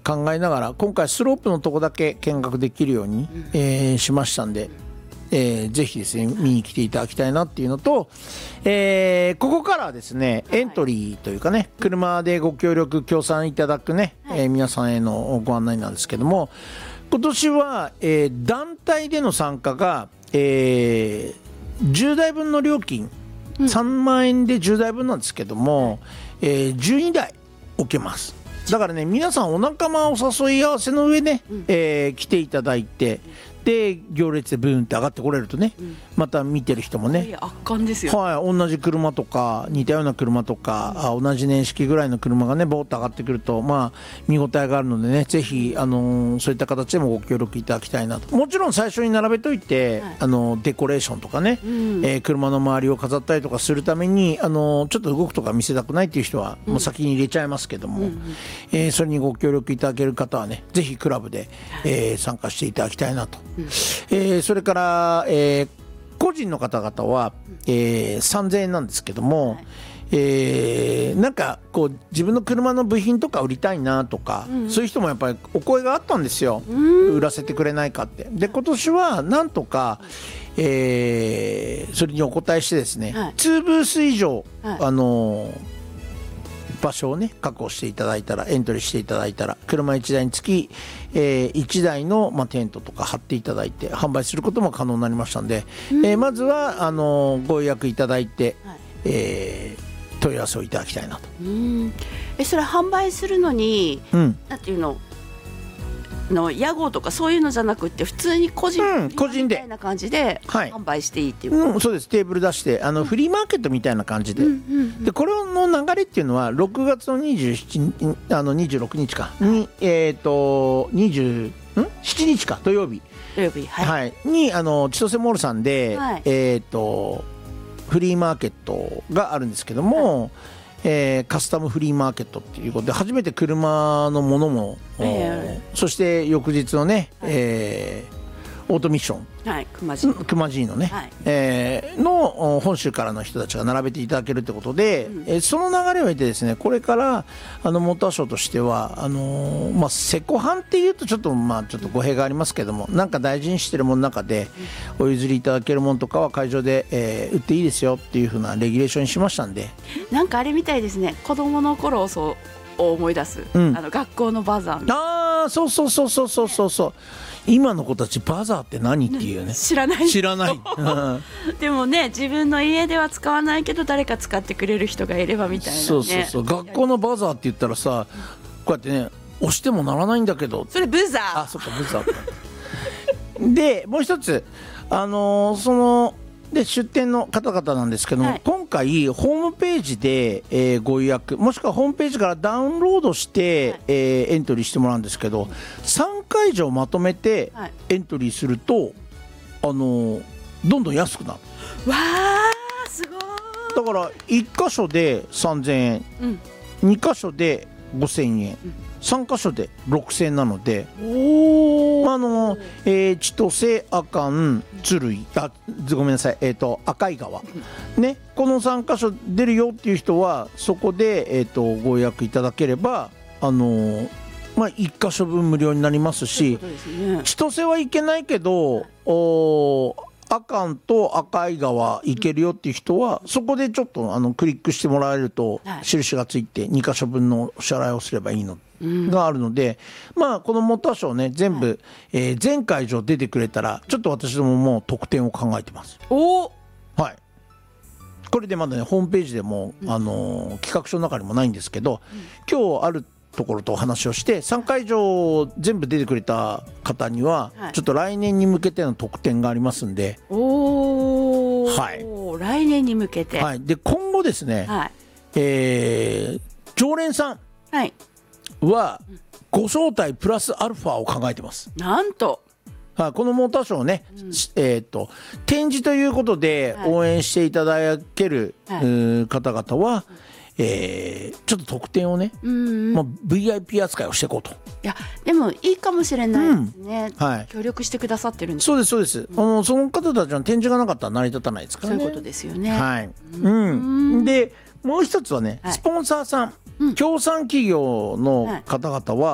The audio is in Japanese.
考えながら今回スロープのとこだけ見学できるように、しましたんで、ぜひですね見に来ていただきたいなっていうのと、ここからはですねエントリーというかね、車でご協力協賛いただくね、皆さんへのご案内なんですけども、今年は、団体での参加が、10台分の料金、3万円で10台分なんですけども、12台置けます。だからね、皆さんお仲間お誘い合わせの上ね、来ていただいて、で行列でブーンって上がってこれるとね、また見てる人もね、 圧巻ですよ、 同じ車とか似たような車とか、同じ年式ぐらいの車がねボーッと上がってくると、見応えがあるのでね、ぜひそういった形でもご協力いただきたいなと。もちろん最初に並べといて、デコレーションとかね、車の周りを飾ったりとかするためにちょっと動くとか見せたくないっていう人はもう先に入れちゃいますけども、それにご協力いただける方はね、ぜひクラブで、参加していただきたいなと。それから、個人の方々は、3000円なんですけども、なんかこう自分の車の部品とか売りたいなとか、そういう人もやっぱりお声があったんですよ、売らせてくれないかって。で今年はなんとか、それにお答えしてですね、2ブース以上、場所をね確保していただいたら、エントリーしていただいたら車1台につき、1台の、テントとか貼っていただいて販売することも可能になりましたんで、まずはご予約いただいて、問い合わせをいただきたいなと。 それ販売するのに、なんていうの屋号とかそういうのじゃなくて、普通に個人でみたいな感じで販売していいっていう、 そうです。テーブル出してフリーマーケットみたいな感じで、でこれの流れっていうのは6月の26日かに、7日か土曜日に千歳モールさんで、フリーマーケットがあるんですけども、カスタムフリーマーケットっていうことで初めて車のものも、そして翌日のね、オートミッション、熊 G のね、の本州からの人たちが並べていただけるってことで、その流れを経てですね、これからモーターショーとしてはセコハンっていうとちょっと語弊がありますけども、なんか大事にしてるものの中でお譲りいただけるものとかは会場で、売っていいですよっていう風なレギュレーションにしましたんで、 なんかあれみたいですね、子供の頃を思い出す、学校のバザー。 そう今の子たちバザーって何っていうね、知らないでもね、自分の家では使わないけど誰か使ってくれる人がいればみたいなね。 学校のバザーって言ったらさ、こうやってね押してもならないんだけど、 それブザー。 そっか、ブザーでもう一つで出店の方々なんですけども、今回ホームページで、ご予約もしくはホームページからダウンロードして、エントリーしてもらうんですけど、3会場まとめてエントリーすると、どんどん安くなる。 わー、すごい。 だから1箇所で3000円、2箇所で5000円、3箇所で6000円なので、千歳、阿寒、鶴居、ごめんなさい、赤井川、ね、この3箇所出るよっていう人はそこで、ご予約いただければ1箇所分無料になりますし、千歳は行けないけど阿寒と赤井川行けるよっていう人はそこでちょっとクリックしてもらえると印がついて2箇所分のお支払いをすればいいのがあるので、このモーターショーね全部、全会場出てくれたらちょっと私どもも特典を考えてます。これでまだねホームページでも、企画書の中にもないんですけど、今日あるところとお話をして3会場全部出てくれた方には、ちょっと来年に向けての特典がありますんで、 来年に向けて、 で今後ですね、常連さんはご招待プラスアルファを考えてます。 なんとこのモーターショーをね、展示ということで応援していただける、方々はちょっと特典をね、VIP 扱いをしていこうと。 いやでもいいかもしれないですね、協力してくださってるんです。 そうですその方たちの展示がなかったら成り立たないですからね。 そういうことですよね。 でもう一つはね、スポンサーさん、協賛企業の方々は